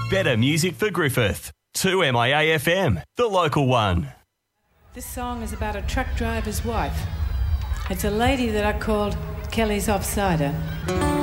Better music for Griffith. 2MIA FM, the local one. This song is about a truck driver's wife. It's a lady that I called Kelly's Offsider.